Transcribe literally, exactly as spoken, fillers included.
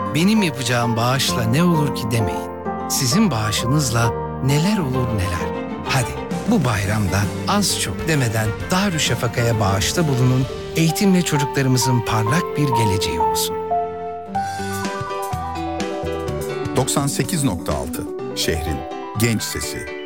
benim yapacağım bağışla ne olur ki demeyin. Sizin bağışınızla neler olur neler. Hadi bu bayramda az çok demeden Darüşşafaka'ya bağışta bulunun, eğitimle çocuklarımızın parlak bir geleceği olsun. doksan sekiz nokta altı şehrin genç sesi.